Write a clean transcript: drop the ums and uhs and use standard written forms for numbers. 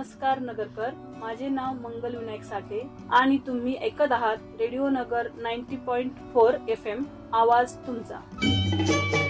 नमस्कार नगरकर, माझे नाव मंगल विनायक साठे आणि तुम्ही ऐकत आहात रेडिओ नगर 90.4 FM, आवाज तुमचा.